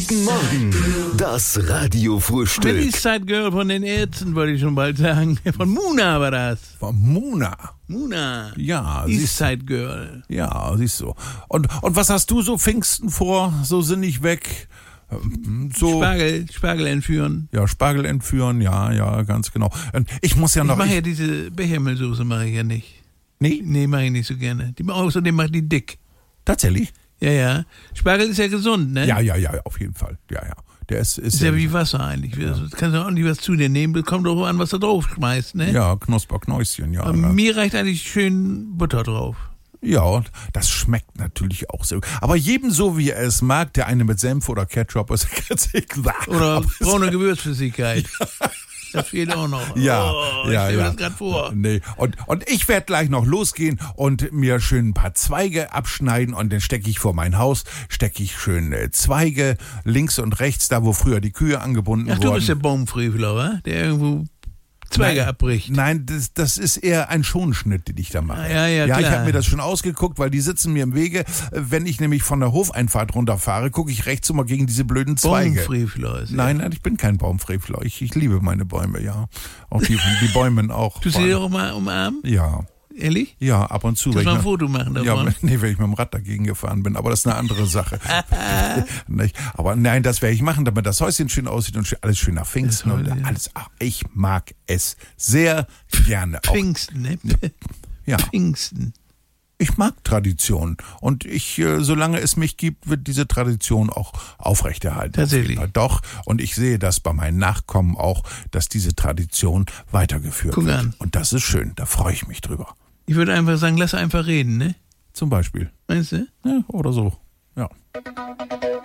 Guten Morgen, das Radiofrühstück. East Side Girl von den Ärzten, wollte ich schon bald sagen. Von Muna war das. Von Muna. Muna. Ja, East Side Girl. Ja, siehst du. Und was hast du so Pfingsten vor? So sinnig weg? So Spargel entführen. Ja, Spargel entführen, ja, ganz genau. Ich muss ja noch... Ich mache ja diese Bechermehlsoße mache ich ja nicht. Nee? Nee, mache ich nicht so gerne. Außerdem mache ich die dick. Tatsächlich? Ja. Spargel ist ja gesund, ne? Ja, auf jeden Fall. Ja. Der ist ja wie Wasser eigentlich. Ja. Du kannst ja auch nicht was zu dir nehmen. Das kommt doch an, was du drauf schmeißt, ne? Ja, Knusperknäuschen, ja. Mir reicht eigentlich schön Butter drauf. Ja, das schmeckt natürlich auch so. Aber jedem so, wie er es mag, der eine mit Senf oder Ketchup ist ganz klar. Oder braune Gewürzflüssigkeit. Das fehlt auch noch. Ja, ich stelle mir das gerade vor. Nee. Und ich werde gleich noch losgehen und mir schön ein paar Zweige abschneiden und dann stecke ich vor mein Haus, schön Zweige links und rechts, da wo früher die Kühe angebunden wurden. Ach, du bist der Baumfrevler, wa? Der irgendwo Zweige abbricht. Nein, das ist eher ein Schonschnitt, den ich da mache. Ja, klar. Ich habe mir das schon ausgeguckt, weil die sitzen mir im Wege. Wenn ich nämlich von der Hofeinfahrt runterfahre, gucke ich rechts immer gegen diese blöden Zweige. Baumfrevler ist Nein, ich bin kein Baumfrevler. Ich liebe meine Bäume, ja. Auch die Bäume auch. Tust du die auch mal umarmen? Ja. Ehrlich? Ja, ab und zu. Kannst du mal ein Foto machen davon? Ja, wenn ich mit dem Rad dagegen gefahren bin, aber das ist eine andere Sache. Aber nein, das werde ich machen, damit das Häuschen schön aussieht und alles schön nach Pfingsten und alles. Ach, ich mag es sehr gerne. Pfingsten, ne? Ja. Pfingsten. Ich mag Tradition und solange es mich gibt, wird diese Tradition auch aufrechterhalten. Tatsächlich. Doch, und ich sehe das bei meinen Nachkommen auch, dass diese Tradition weitergeführt wird. An. Und das ist schön, da freue ich mich drüber. Ich würde einfach sagen, lass einfach reden, ne? Zum Beispiel. Meinst du? Ja, oder so, ja.